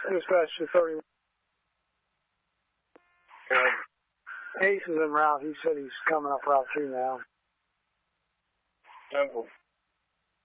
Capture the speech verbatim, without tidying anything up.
Dispatcher thirty. Uh, Ace is en route. He said he's coming up Route two now. Temple.